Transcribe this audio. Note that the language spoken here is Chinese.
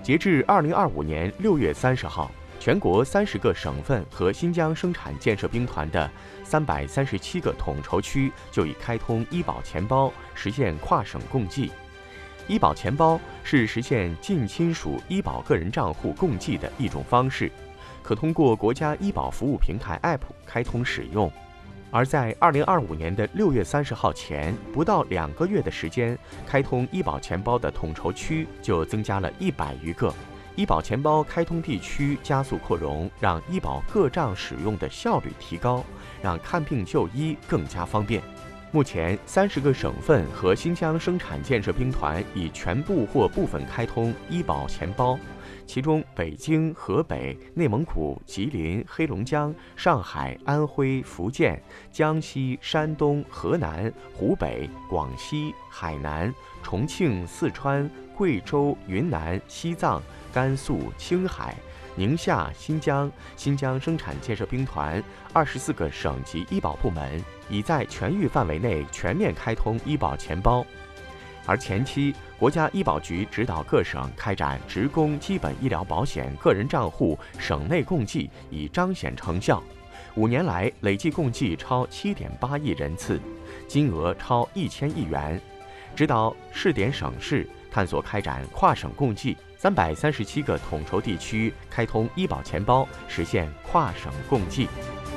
截至2025年6月30号，全国30个省份和新疆生产建设兵团的337个统筹区就已开通医保钱包，实现跨省共济。医保钱包是实现近亲属医保个人账户共济的一种方式，可通过国家医保服务平台 App 开通使用。而在2025年的6月30号前，不到2个月的时间，开通医保钱包的统筹区就增加了100余个。医保钱包开通地区加速扩容，让医保个账使用的效率提高，让看病就医更加方便。目前，30个省份和新疆生产建设兵团已全部或部分开通医保钱包，其中北京、河北、内蒙古、吉林、黑龙江、上海、安徽、福建、江西、山东、河南、湖北、广西、海南、重庆、四川、贵州、云南、西藏、甘肃、青海、宁夏、新疆生产建设兵团24个省级医保部门已在全域范围内全面开通医保钱包。而前期，国家医保局指导各省开展职工基本医疗保险个人账户省内共济，以彰显成效。5年来，累计共济超7.8亿人次，金额超1000亿元。指导试点省市，探索开展跨省共济，337个统筹地区开通医保钱包，实现跨省共济。